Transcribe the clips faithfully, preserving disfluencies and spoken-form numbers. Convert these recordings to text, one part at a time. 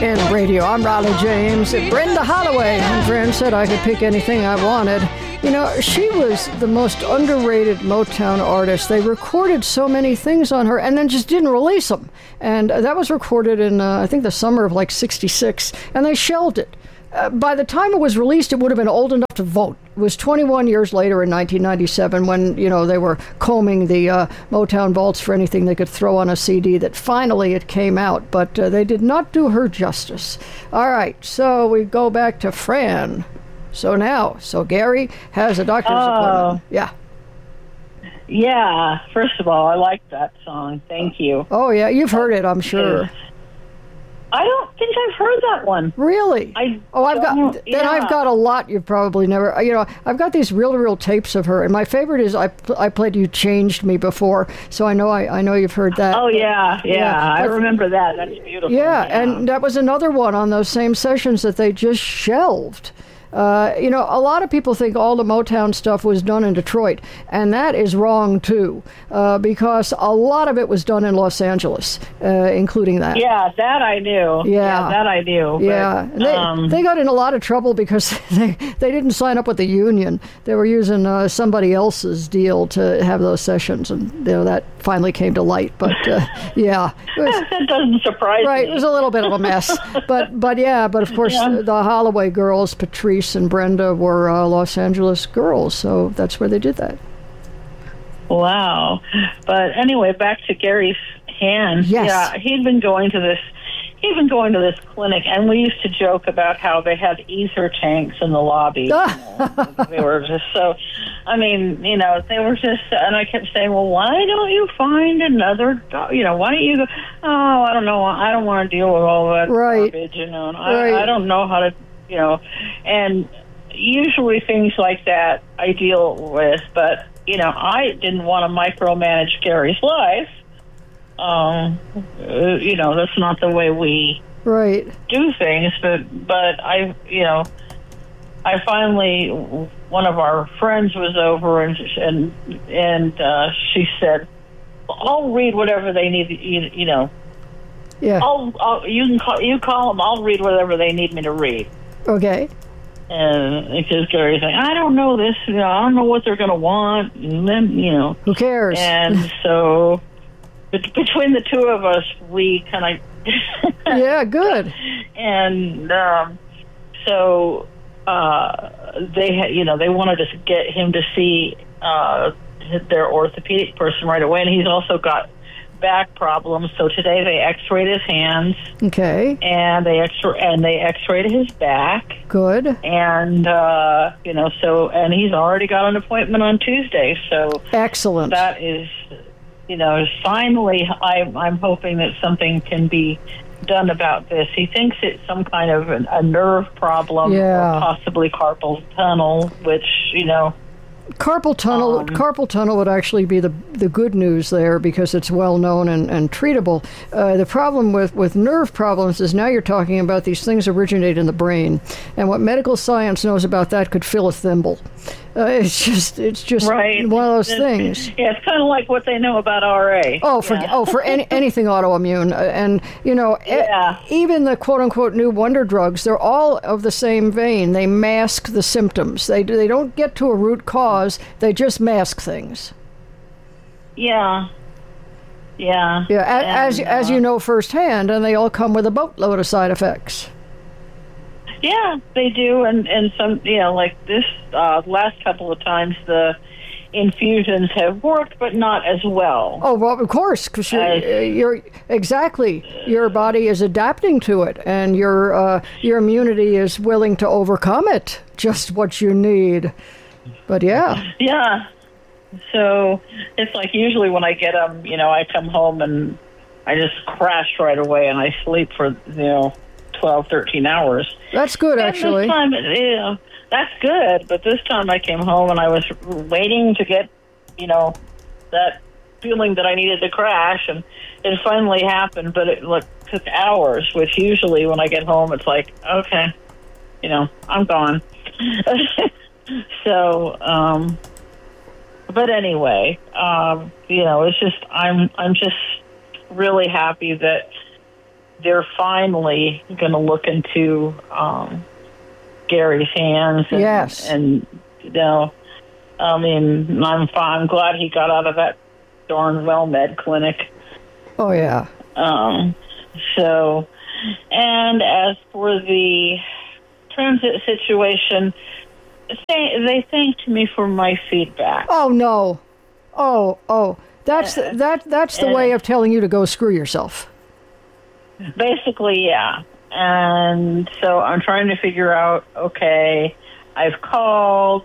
In radio, I'm Riley James. Brenda Holloway, and friends said I could pick anything I wanted. You know, she was the most underrated Motown artist. They recorded so many things on her and then just didn't release them. And that was recorded in, uh, I think, the summer of like sixty-six, and they shelved it. Uh, by the time it was released, it would have been old enough to vote. It was twenty-one years later in nineteen ninety-seven when, you know, they were combing the uh, Motown vaults for anything they could throw on a C D that finally it came out. But uh, they did not do her justice. All right, so we go back to Fran. So now, so Gary has a doctor's oh. appointment. Yeah. Yeah, first of all, I like that song. Thank you. Oh, yeah, you've heard it, I'm sure. I don't think I've heard that one. Really? I oh, I've got don't, then yeah. I've got a lot you've probably never. You know, I've got these reel-to-reel tapes of her, and my favorite is I I played "You Changed Me" before, so I know I, I know you've heard that. Oh yeah, yeah, yeah. I remember that. That's beautiful. Yeah, yeah, and that was another one on those same sessions that they just shelved. Uh, you know, a lot of people think all the Motown stuff was done in Detroit, and that is wrong, too, uh, because a lot of it was done in Los Angeles, uh, including that. Yeah, that I knew. Yeah, yeah that I knew. Yeah, but, they, um, they got in a lot of trouble because they, they didn't sign up with the union. They were using uh, somebody else's deal to have those sessions, and you know that finally came to light. But, uh, yeah. It was, that doesn't surprise right, me. Right, it was a little bit of a mess. but, but yeah, but of course, yeah. the Holloway girls, Patrice and Brenda, were uh, Los Angeles girls, so that's where they did that. Wow. But anyway, back to Gary's hand. Yes. Yeah, he'd been going to this he'd been going to this clinic, and we used to joke about how they had ether tanks in the lobby. You know, they were just so, I mean, you know, they were just, and I kept saying, well, why don't you find another, do- you know, why don't you go, oh, I don't know, I don't want to deal with all that right. garbage, you know, and I, right. I don't know how to, you know, and usually things like that I deal with, but, you know, I didn't want to micromanage Gary's life. Um, uh, you know, that's not the way we right. do things, but, but I, you know, I finally, one of our friends was over and, and, and, uh, she said, I'll read whatever they need, you, you know, yeah. I'll, I'll, you can call, you call them, I'll read whatever they need me to read. Okay. And because Gary's like, I don't know this, you know, I don't know what they're going to want, and then, you know. Who cares? And so, but between the two of us, we kind of... yeah, good. And um, so uh, they, had, you know, they wanted to get him to see uh, their orthopedic person right away, and he's also got back problems. So today they x-rayed his hands. Okay. And they x and they x-rayed his back. Good. And uh, you know, so and he's already got an appointment on Tuesday. So excellent. That is, you know, finally, I, I'm hoping that something can be done about this. He thinks it's some kind of an, a nerve problem, yeah. or possibly carpal tunnel, which, you know. Carpal tunnel um, carpal tunnel would actually be the the good news there because it's well known and, and treatable. Uh, the problem with, with nerve problems is now you're talking about these things originate in the brain, and what medical science knows about that could fill a thimble. Uh, it's just it's just right. one of those it's, things. Yeah, it's kind of like what they know about R A. Oh, for yeah. oh for any, anything autoimmune, uh, and you know, yeah. e- even the quote unquote new wonder drugs, they're all of the same vein. They mask the symptoms. They they don't get to a root cause. They just mask things. Yeah. Yeah. Yeah, and, as uh, as you know firsthand, and they all come with a boatload of side effects. Yeah, they do, and, and some, you know, like this uh, last couple of times, the infusions have worked, but not as well. Oh, well, of course, because you're, uh, you're exactly your body is adapting to it, and your uh, your immunity is willing to overcome it. Just what you need. But yeah, yeah. So it's like usually when I get them, you know, I come home and I just crash right away, and I sleep for, you know, twelve, thirteen hours. That's good, and actually. This time, you know, that's good, but this time I came home and I was waiting to get, you know, that feeling that I needed to crash, and it finally happened, but it like, took hours, which usually when I get home it's like, okay, you know, I'm gone. so, um, but anyway, um, you know, it's just, I'm, I'm just really happy that they're finally going to look into um, Gary's hands. And, yes. And, you know, I mean, I'm, I'm glad he got out of that darn WellMed clinic. Oh, yeah. Um, so, and as for the transit situation, they, they thanked me for my feedback. Oh, no. Oh, oh. That's uh, the, that. That's the uh, way of telling you to go screw yourself. Basically, yeah. And so I'm trying to figure out, okay, I've called,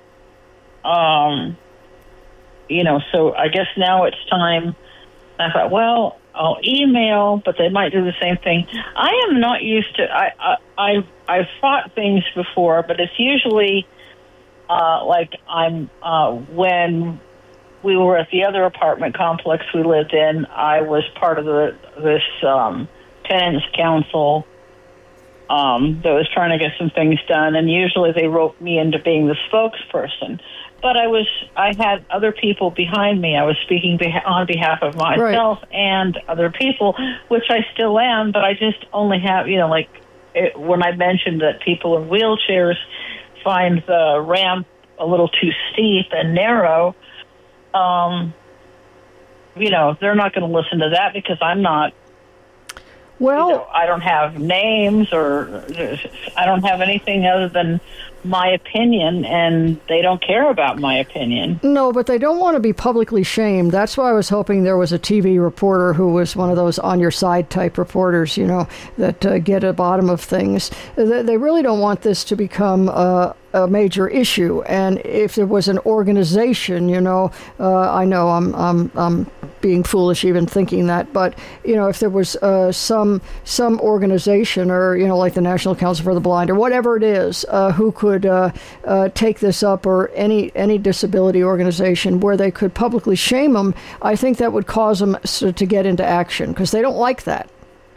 um, you know, so I guess now it's time. I thought, well, I'll email, but they might do the same thing. I am not used to, I, I, I've, I've fought things before, but it's usually uh, like I'm, uh, when we were at the other apartment complex we lived in, I was part of the this um, tenants council um, that was trying to get some things done, and usually they roped me into being the spokesperson. But I was, I had other people behind me. I was speaking beha- on behalf of myself right. and other people, which I still am, but I just only have, you know, like it, when I mentioned that people in wheelchairs find the ramp a little too steep and narrow, um, you know, they're not going to listen to that because I'm not, well, you know, I don't have names or I don't have anything other than my opinion, and they don't care about my opinion. No, but they don't want to be publicly shamed. That's why I was hoping there was a T V reporter who was one of those on-your-side type reporters, you know, that uh, get at the bottom of things. They really don't want this to become uh, a major issue. And if there was an organization, you know, uh, I know I'm, I'm, I'm being foolish even thinking that, but, you know, if there was uh, some some organization or, you know, like the National Council for the Blind or whatever it is, uh, who could Uh, uh, take this up, or any any disability organization where they could publicly shame them, I think that would cause them so, to get into action because they don't like that.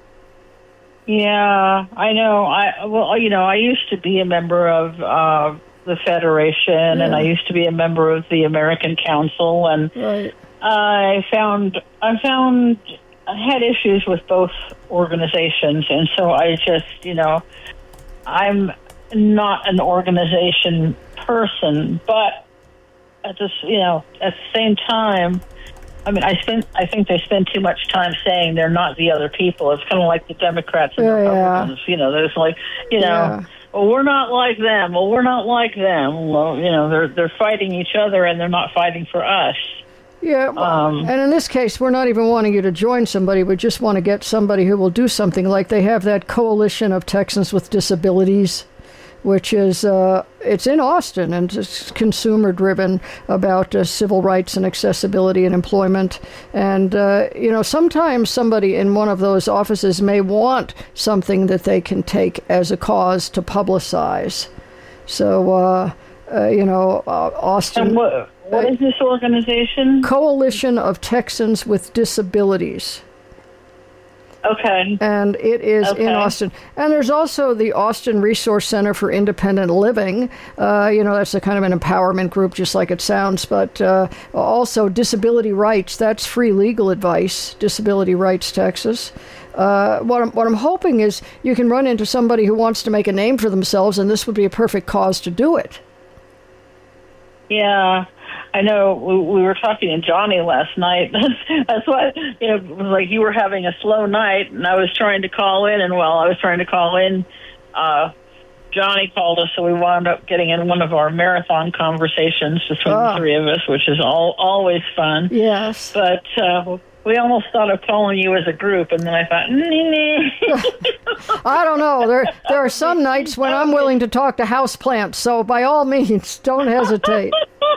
Yeah, I know. I well, you know, I used to be a member of uh, the Federation, yeah. and I used to be a member of the American Council, and right. I found I found I had issues with both organizations, and so I just, you know, I'm not an organization person, but at this, you know, at the same time, I mean, I spend, I think they spend too much time saying they're not the other people. It's kind of like the Democrats and yeah, Republicans. Yeah. You know, there's like, you know, yeah. well, we're not like them. Well, we're not like them. Well, you know, they're they're fighting each other and they're not fighting for us. Yeah, um, and in this case, we're not even wanting you to join somebody. We just want to get somebody who will do something. Like they have that Coalition of Texans with Disabilities, which is, uh, it's in Austin, and it's consumer-driven about uh, civil rights and accessibility and employment. And, uh, you know, sometimes somebody in one of those offices may want something that they can take as a cause to publicize. So, uh, uh, you know, uh, Austin... And what, what is this organization? Coalition of Texans with Disabilities. Okay. And it is okay. in Austin. And there's also the Austin Resource Center for Independent Living. Uh, you know, that's a kind of an empowerment group, just like it sounds. But uh, also Disability Rights, that's free legal advice, Disability Rights Texas. Uh, what, I'm, what I'm hoping is you can run into somebody who wants to make a name for themselves, and this would be a perfect cause to do it. Yeah. I know we, we were talking to Johnny last night. That's why, you know, it was like you were having a slow night, and I was trying to call in, and while I was trying to call in, uh, Johnny called us, so we wound up getting in one of our marathon conversations between oh. the three of us, which is all, always fun. Yes. But uh, we almost thought of calling you as a group, and then I thought, I don't know. There, there are some nights when I'm willing to talk to houseplants, so by all means, don't hesitate.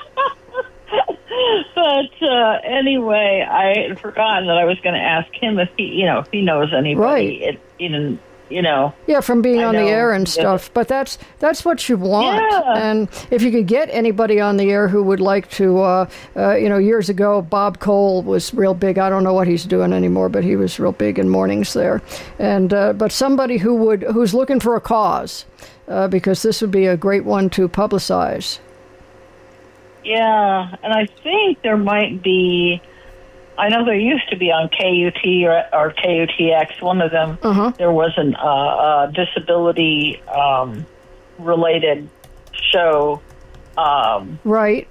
But uh, anyway, I had forgotten that I was going to ask him if he, you know, if he knows anybody. Right. It, even, you know. Yeah, from being I on know, the air and stuff. yeah. But that's that's what you want. Yeah. And if you could get anybody on the air who would like to, uh, uh, you know, years ago, Bob Cole was real big. I don't know what he's doing anymore, but he was real big in mornings there. And uh, but somebody who would who's looking for a cause, uh, because this would be a great one to publicize. Yeah, and I think there might be I know there used to be on K U T or, or K U T X, one of them, uh-huh. there was an uh, uh, disability um, related show. Um, right.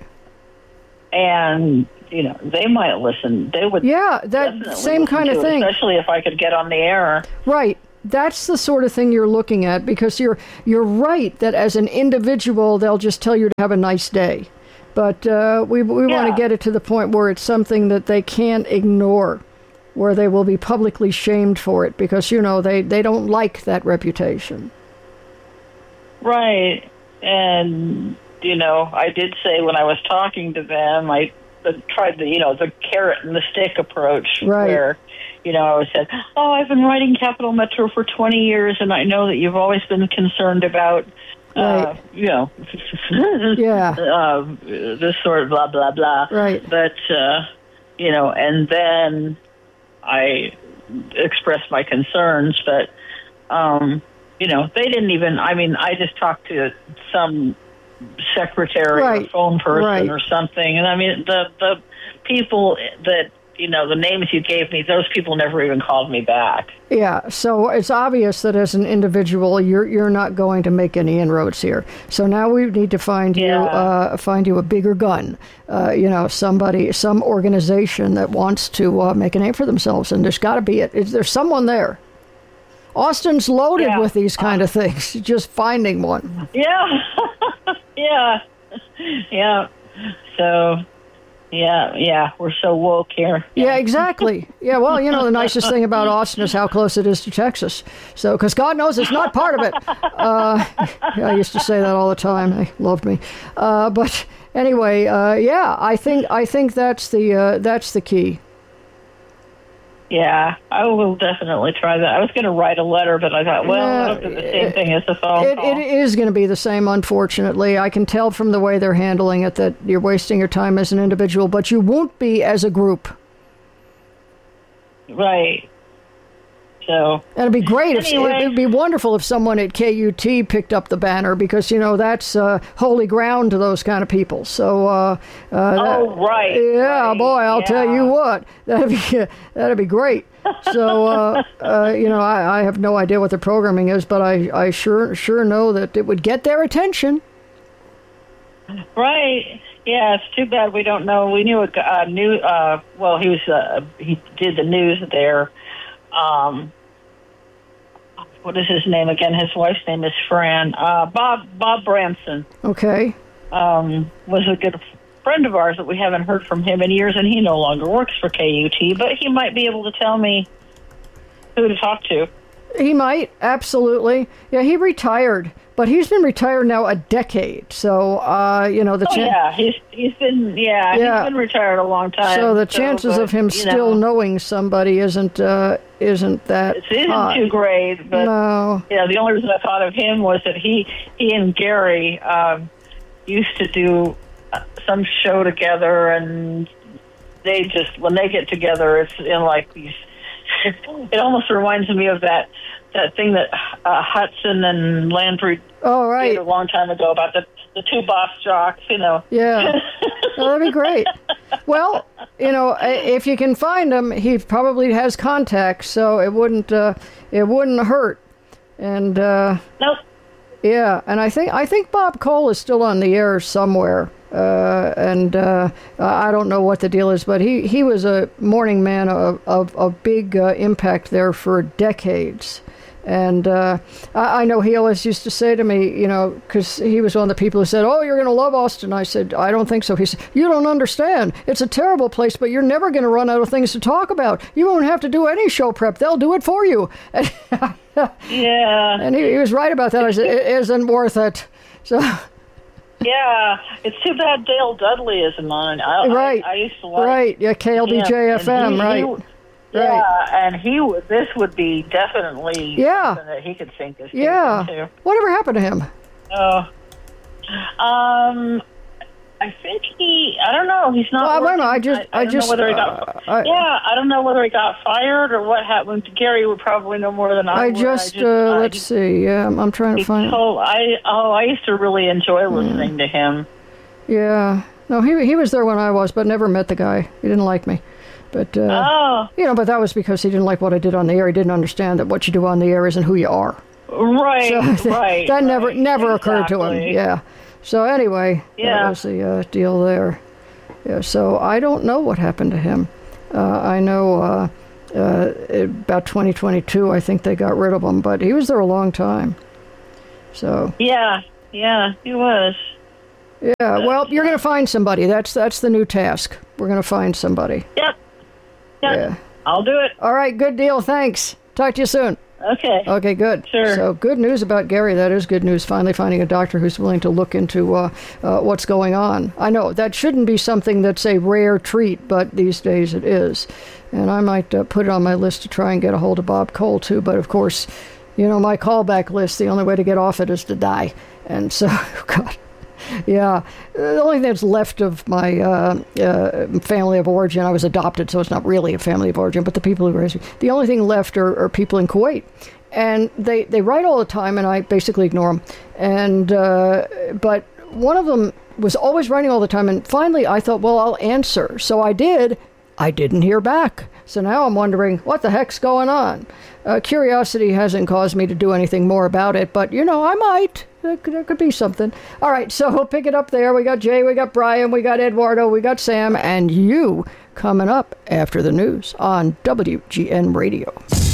And, you know, they might listen. They would Yeah, that same kind of it, thing. Especially if I could get on the air. Right. That's the sort of thing you're looking at, because you're you're right that as an individual, they'll just tell you to have a nice day. But uh, we we Yeah. want to get it to the point where it's something that they can't ignore, where they will be publicly shamed for it, because, you know, they, they don't like that reputation. Right. And, you know, I did say when I was talking to them, I the, tried the, you know, the carrot and the stick approach. Right. Where, you know, I said, oh, I've been writing Capital Metro for twenty years, and I know that you've always been concerned about, uh, Right. you know, Yeah. uh, this sort of blah, blah, blah. Right. But, uh, you know, and then I expressed my concerns, but, um, you know, they didn't even, I mean, I just talked to some secretary Right. or phone person Right. or something. And I mean, the, the people that, you know, the names you gave me, those people never even called me back. Yeah, so it's obvious that as an individual, you're you're not going to make any inroads here. So now we need to find you Yeah. uh, find you a bigger gun. Uh, you know, somebody, some organization that wants to uh, make a name for themselves, and there's got to be it. Is there's someone there? Austin's loaded Yeah. with these kind of things. Just finding one. Yeah. yeah. Yeah. So, yeah, yeah, we're so woke here. Yeah, exactly. Yeah, well, you know, the nicest thing about Austin is how close it is to Texas. So, because God knows it's not part of it. Uh, I used to say that all the time. They loved me. Uh, but anyway, uh, yeah, I think I think that's the uh, that's the key. Yeah, I will definitely try that. I was going to write a letter, but I thought, well, Yeah, that'll be the same thing as the phone It, call. it is going to be the same, unfortunately. I can tell from the way they're handling it that you're wasting your time as an individual, but you won't be as a group. Right. So, And it'd be great if Anyway. it'd be wonderful if someone at K U T picked up the banner, because you know that's uh, holy ground to those kind of people. So, uh, uh, that- oh, right. yeah, right, boy, I'll tell yeah. you what, that'd be that'd be great. So, uh, uh, you know, I, I have no idea what the programming is, but I, I sure sure know that it would get their attention. Right. Yeah, it's too bad we don't know. We knew a uh, new. Uh, well, he was uh, he did the news there. Um, what is his name again? His wife's name is Fran. Uh, Bob Bob Branson Okay. um, was a good friend of ours, but we haven't heard from him in years, and he no longer works for K U T. But he might be able to tell me who to talk to. He might, absolutely. Yeah, he retired, but he's been retired now a decade. So, uh, you know, the Oh chan- yeah, he's he's been yeah, Yeah. he's been retired a long time. so the chances but, of him you still know, knowing somebody isn't uh, isn't that it isn't high. too great. But No. yeah, the only reason I thought of him was that he he and Gary um, used to do uh, some show together, and they just when they get together, it's in like these. It almost reminds me of that that thing that uh, Hudson and Landry Oh, right. did a long time ago about the the two boss jocks, you know. Yeah. Well, that'd be great. Well, you know, i- if you can find him, he probably has contacts, so it wouldn't uh, it wouldn't hurt. And uh, Nope. yeah, and I think I think Bob Cole is still on the air somewhere. Uh, and uh, I don't know what the deal is, but he, he was a morning man of, of, of big uh, impact there for decades. And uh, I, I know he always used to say to me, you know, because he was one of the people who said, oh, you're going to love Austin. I said, I don't think so. He said, you don't understand. It's a terrible place, but you're never going to run out of things to talk about. You won't have to do any show prep. They'll do it for you. And, Yeah. and he, he was right about that. I said, it isn't worth it. So... Yeah, it's too bad Dale Dudley isn't on. I, Right. I, I used to like Right, yeah, K L B J F M, him, and he- right. he- Yeah, and he would. This would be definitely Yeah. something that he could sink his teeth Yeah. into. Whatever happened to him? Oh, um, I think he. I don't know. He's not. Well, I don't working. know, I just- I, I don't just, know whether he got. uh, I- yeah, I don't know whether he got fired or what happened. Gary would probably know more than I, I would. just, I uh, I let's just- see. Yeah, I'm, I'm trying to he find. told- I oh, I used to really enjoy listening to him. Yeah, no, he he was there when I was, but never met the guy. He didn't like me. But, uh, oh. you know, but that was because he didn't like what I did on the air. He didn't understand that what you do on the air isn't who you are. Right, so right. That never right, never exactly. occurred to him. Yeah. So anyway, yeah. that was the uh, deal there. Yeah, so I don't know what happened to him. Uh, I know uh, uh, about twenty twenty-two, I think they got rid of him, but he was there a long time. So. Yeah, yeah, he was. Yeah, well, you're going to find somebody. That's that's the new task. We're going to find somebody. Yep. Yep. Yeah. I'll do it. All right, good deal. Thanks. Talk to you soon. Okay. Okay, good. Sure. So good news about Gary. That is good news. Finally finding a doctor who's willing to look into uh, uh, what's going on. I know that shouldn't be something that's a rare treat, but these days it is. And I might uh, put it on my list to try and get a hold of Bob Cole, too. But, of course, you know, my callback list, the only way to get off it is to die. And so, God. Yeah, the only thing that's left of my uh, uh, family of origin, I was adopted, so it's not really a family of origin, but the people who raised me, the only thing left are, are people in Kuwait. And they, they write all the time, and I basically ignore them. And, uh, but one of them was always writing all the time, and finally I thought, well, I'll answer. So I did. I didn't hear back. So now I'm wondering, what the heck's going on? Uh, curiosity hasn't caused me to do anything more about it, but, you know, I might. There could, there could be something. All right, so we'll pick it up there. We got Jay, we got Brian, we got Eduardo, we got Sam, and you coming up after the news on W G N Radio.